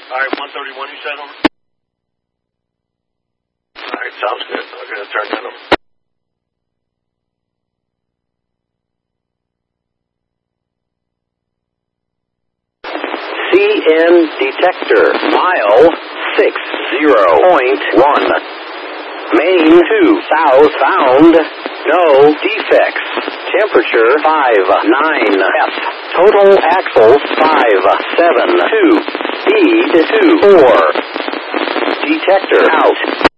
Alright, 131 you said over? Alright, sounds good. I'm going to turn that over. CN detector, mile 60.1. Main to southbound, no defects. Temperature 59 F. Total axles 572. Speed 4. Detector out.